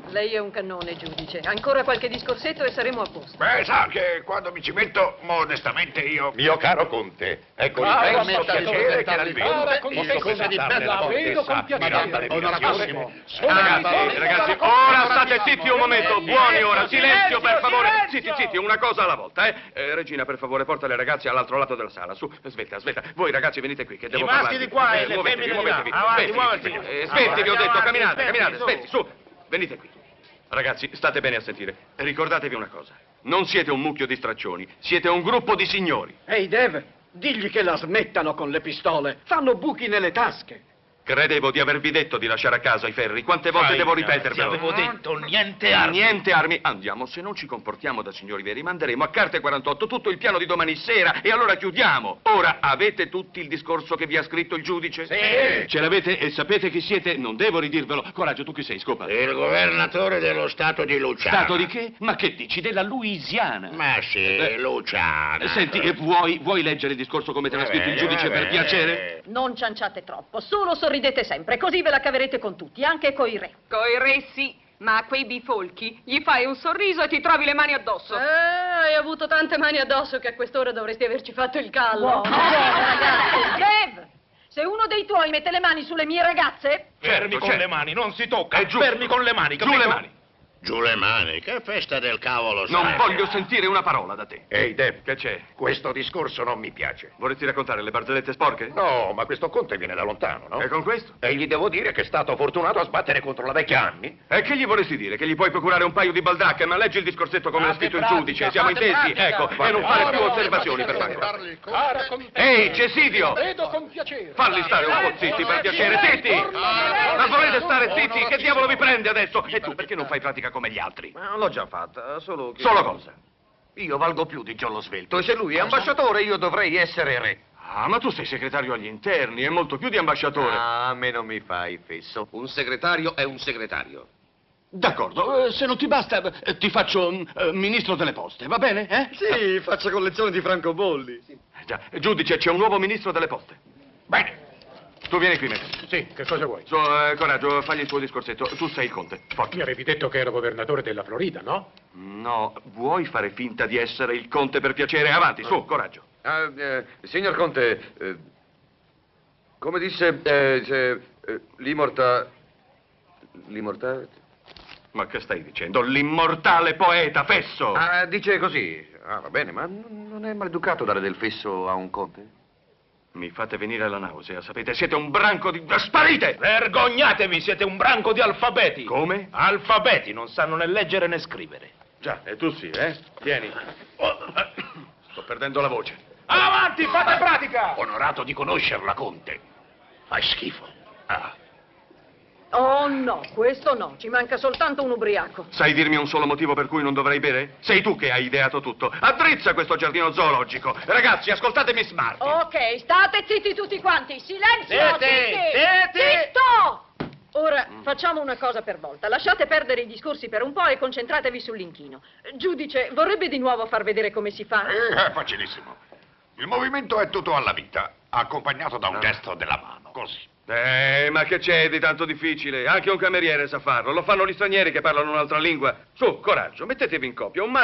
Lei è un cannone, giudice. Ancora qualche discorsetto e saremo a posto. Beh, sa che quando mi ci metto, modestamente io... Mio caro Conte, ecco l'immenso piacere che la vedo. Il Conte di Bella, vedo con piacere. Onorabilissimo. Ragazzi, ora state zitti un momento. Buoni ora, silenzio per favore. Zitti, una cosa alla volta, Regina, per favore, porta le ragazze all'altro lato della sala. Su, svetta. Voi ragazzi venite qui, che devo parlare. I maschi di qua e le femmine di là. Avanti, muoviti. Aspetti, vi ho detto, camminate, aspetti, su, venite qui. Ragazzi, state bene a sentire. Ricordatevi una cosa. Non siete un mucchio di straccioni, siete un gruppo di signori. Ehi, Dave, digli che la smettano con le pistole. Fanno buchi nelle tasche. Credevo di avervi detto di lasciare a casa i ferri. Quante volte devo ripetervelo? Ti avevo detto, niente armi. Niente armi. Andiamo, se non ci comportiamo da signori veri, manderemo a carte 48 tutto il piano di domani sera e allora chiudiamo. Ora, avete tutti il discorso che vi ha scritto il giudice? Sì. Ce l'avete e sapete chi siete? Non devo ridirvelo. Coraggio, tu chi sei, Scopa? Il governatore dello stato di Luciana. Stato di che? Ma che dici? Della Louisiana. Ma sì, Luciana. Senti, vuoi leggere il discorso come te l'ha scritto il giudice per piacere? Non cianciate troppo, solo sorridete sempre, così ve la caverete con tutti, anche coi re. Coi re sì, ma a quei bifolchi gli fai un sorriso e ti trovi le mani addosso. Hai avuto tante mani addosso che a quest'ora dovresti averci fatto il callo. Ragazzi, Dev, se uno dei tuoi mette le mani sulle mie ragazze... Fermi con le mani, non si tocca. È giusto. Fermi con le mani, Giù capito? le mani. Giù le mani, che festa del cavolo Non sarebbe? voglio sentire una parola da te. Ehi, Deb, Che c'è? questo discorso non mi piace. Vorresti raccontare le barzellette sporche? No, ma questo Conte viene da lontano, no? E con questo? E gli devo dire che è stato fortunato a sbattere contro la vecchia Anni. E che gli vorresti dire? Che gli puoi procurare un paio di baldacche, ma leggi il discorsetto come l'ha Fate scritto il pratica, giudice, siamo fate intesi? pratica. Ecco, e non fare più osservazioni, per favore. Ehi, Cesidio! Vedo con piacere. Falli stare un po' zitti, per piacere, zitti! Ma volete stare zitti? Che diavolo vi prende adesso? E tu, perché non fai pratica come gli altri? Ma l'ho già fatta, solo che... Solo cosa? Io valgo più di Giollo Svelto e se lui è ambasciatore io dovrei essere re. Ah, ma tu sei segretario agli interni, è molto più di ambasciatore. Ah, a me non mi fai fesso. Un segretario è un segretario. D'accordo, se non ti basta, ti faccio ministro delle poste, va bene? Sì, faccio collezione di francobolli. Già, giudice, c'è un nuovo ministro delle poste. Bene. Tu vieni qui, Messi. Sì, che cosa vuoi? Su, coraggio, fagli il tuo discorsetto. Tu sei il conte. Forza. Mi avevi detto che ero governatore della Florida, no? No, vuoi fare finta di essere il conte per piacere? Avanti, su, coraggio. Signor Conte, come disse l'immortale... Ma che stai dicendo? L'immortale poeta Fesso! Ah, dice così. Ah, va bene, ma non è maleducato dare del fesso a un conte? Mi fate venire la nausea, sapete? Siete un branco di... Sparite! Vergognatevi, siete un branco di alfabeti. Come? Alfabeti, non sanno né leggere né scrivere. Già, e tu sì, eh? Vieni. Sto perdendo la voce. Avanti, fate pratica! Onorato di conoscerla, Conte. Fai schifo. Ah. Oh no, questo no, ci manca soltanto un ubriaco. Sai dirmi un solo motivo per cui non dovrei bere? Sei tu che hai ideato tutto. Addrizza questo giardino zoologico. Ragazzi, ascoltatemi smart. Ok, state zitti tutti quanti, silenzio! Zitti! Zitto! Ora, facciamo una cosa per volta. Lasciate perdere i discorsi per un po' e concentratevi sull'inchino. Giudice, vorrebbe di nuovo far vedere come si fa? È facilissimo. Il movimento è tutto alla vita, accompagnato da un gesto della mano, così. Ma che c'è di tanto difficile? Anche un cameriere sa farlo. Lo fanno gli stranieri che parlano un'altra lingua. Su, coraggio, mettetevi in coppia. Un